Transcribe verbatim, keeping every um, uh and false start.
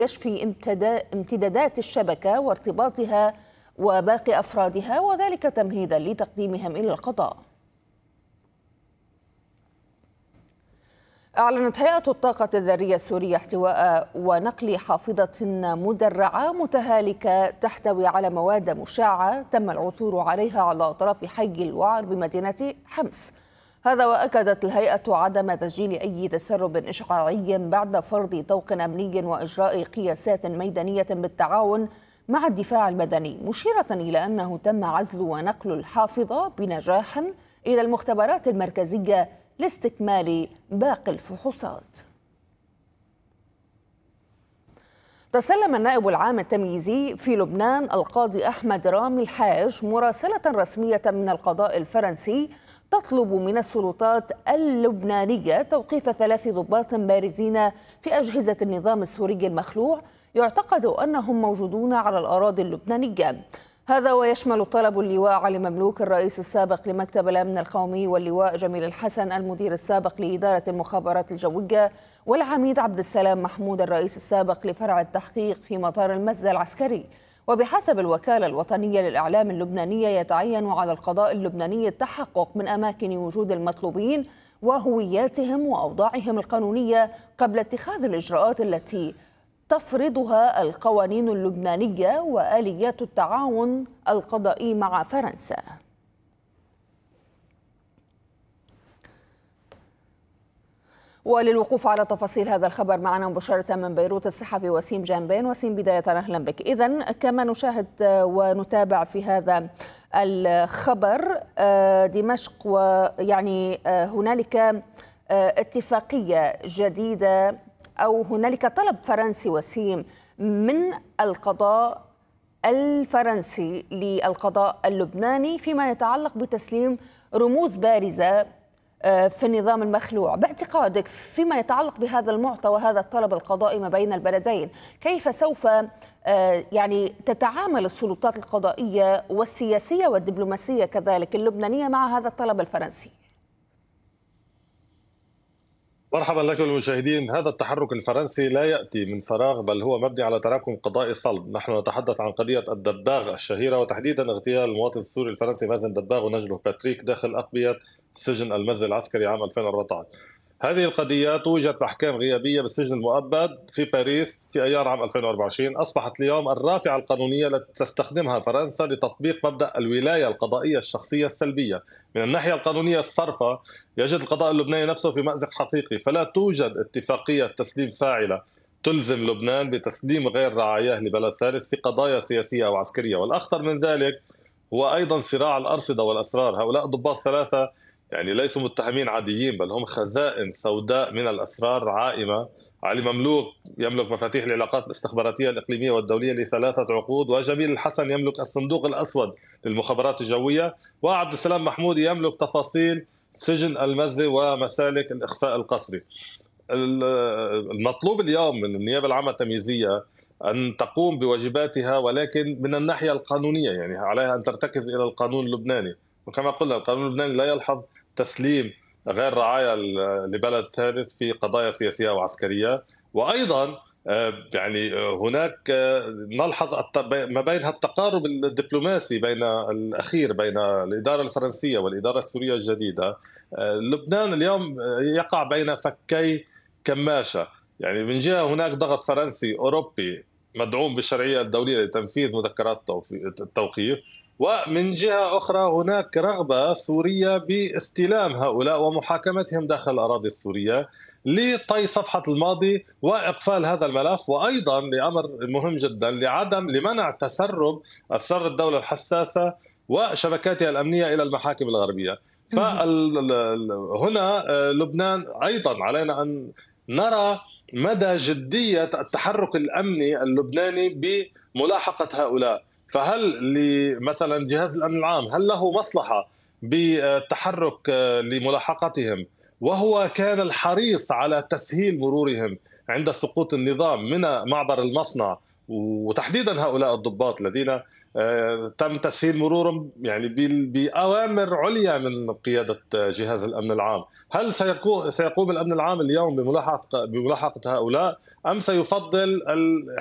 كشف امتدادات الشبكة وارتباطها وباقي أفرادها، وذلك تمهيدا لتقديمهم إلى القضاء. أعلنت هيئة الطاقة الذرية السورية احتواء ونقل حافظة مدرعة متهالكة تحتوي على مواد مشعة تم العثور عليها على أطراف حي الوعر بمدينة حمص. هذا وأكدت الهيئة عدم تسجيل أي تسرب إشعاعي بعد فرض طوق أمني وإجراء قياسات ميدانية بالتعاون مع الدفاع المدني، مشيرة إلى أنه تم عزل ونقل الحافظة بنجاح إلى المختبرات المركزية لاستكمال باقي الفحوصات. تسلم النائب العام التمييزي في لبنان القاضي أحمد رامي الحاج مراسلة رسمية من القضاء الفرنسي تطلب من السلطات اللبنانية توقيف ثلاث ضباط بارزين في أجهزة النظام السوري المخلوع يعتقد أنهم موجودون على الأراضي اللبنانية. هذا ويشمل طلب اللواء علي مملوك الرئيس السابق لمكتب الأمن القومي، واللواء جميل الحسن المدير السابق لإدارة المخابرات الجوية، والعميد عبد السلام محمود الرئيس السابق لفرع التحقيق في مطار المزة العسكري. وبحسب الوكالة الوطنية للإعلام اللبنانية يتعين على القضاء اللبناني التحقق من أماكن وجود المطلوبين وهوياتهم وأوضاعهم القانونية قبل اتخاذ الإجراءات التي تفرضها القوانين اللبنانية وآليات التعاون القضائي مع فرنسا. وللوقوف على تفاصيل هذا الخبر معنا مباشرة من بيروت الصحفي وسيم جانبين. وسيم، بداية أهلا بك. إذن كما نشاهد ونتابع في هذا الخبر دمشق، ويعني هنالك اتفاقية جديدة أو هنالك طلب فرنسي وسيم من القضاء الفرنسي للقضاء اللبناني فيما يتعلق بتسليم رموز بارزة في النظام المخلوع. باعتقادك فيما يتعلق بهذا المعطى وهذا الطلب القضائي ما بين البلدين، كيف سوف يعني تتعامل السلطات القضائية والسياسية والدبلوماسية كذلك اللبنانية مع هذا الطلب الفرنسي؟ مرحبا لكم المشاهدين. هذا التحرك الفرنسي لا يأتي من فراغ، بل هو مبني على تراكم قضائي صلب. نحن نتحدث عن قضية الدباغ الشهيرة، وتحديدا اغتيال المواطن السوري الفرنسي مازن دباغ ونجله باتريك داخل أقبية سجن المزة العسكري عام ألفين وأربعة عشر. هذه القضية توجد بأحكام غيابية بالسجن المؤبد في باريس في أيار عام ألفين وأربعة وعشرين. أصبحت اليوم الرافعة القانونية التي تستخدمها فرنسا لتطبيق مبدأ الولاية القضائية الشخصية السلبية. من الناحية القانونية الصرفة يجد القضاء اللبناني نفسه في مأزق حقيقي، فلا توجد اتفاقية تسليم فاعلة تلزم لبنان بتسليم غير رعاياه لبلد ثالث في قضايا سياسية أو عسكرية. والأخطر من ذلك هو أيضا صراع الأرصدة والأسرار. هؤلاء الضباط ثلاثة يعني ليسوا متهمين عاديين، بل هم خزائن سوداء من الأسرار عائمة. علي مملوك يملك مفاتيح العلاقات الاستخباراتية الإقليمية والدولية لثلاثة عقود، وجميل الحسن يملك الصندوق الأسود للمخابرات الجوية، وعبد السلام محمود يملك تفاصيل سجن المزة ومسالك الإخفاء القسري. المطلوب اليوم من النيابة العامة التمييزية أن تقوم بواجباتها، ولكن من الناحية القانونية، يعني عليها أن ترتكز إلى القانون اللبناني. وكما قلنا القانون اللبناني لا يلحظ تسليم غير رعاية لبلد ثالث في قضايا سياسية وعسكرية. وأيضا يعني هناك نلحظ ما بينها التقارب الدبلوماسي بين الأخير بين الإدارة الفرنسية والإدارة السورية الجديدة. لبنان اليوم يقع بين فكي كماشة، يعني من جهة هناك ضغط فرنسي أوروبي مدعوم بالشرعية الدولية لتنفيذ مذكرات التوقيف، ومن جهة أخرى هناك رغبة سورية باستلام هؤلاء ومحاكمتهم داخل الأراضي السورية لطي صفحة الماضي وإقفال هذا الملف، وأيضا لأمر مهم جدا لعدم لمنع تسرب أسرار الدولة الحساسة وشبكاتها الأمنية إلى المحاكم الغربية. فهنا لبنان أيضا علينا أن نرى مدى جدية التحرك الأمني اللبناني بملاحقة هؤلاء. فهل مثلا جهاز الأمن العام هل له مصلحة بالتحرك لملاحقتهم، وهو كان الحريص على تسهيل مرورهم عند سقوط النظام من معبر المصنع وتحديدا هؤلاء الضباط الذين تم تسهيل مرورهم يعني بأوامر عليا من قيادة جهاز الأمن العام. هل سيقوم الأمن العام اليوم بملاحقة بملاحقة هؤلاء أم سيفضل